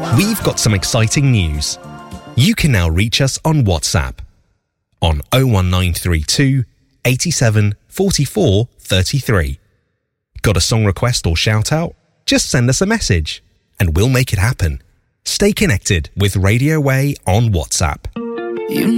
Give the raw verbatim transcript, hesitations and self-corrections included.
We've got some exciting news. You can now reach us on WhatsApp on oh one nine three two, eighty-seven, forty-four, thirty-three. Got a song request or shout out? Just send us a message and we'll make it happen. Stay connected with Radio Way on WhatsApp. You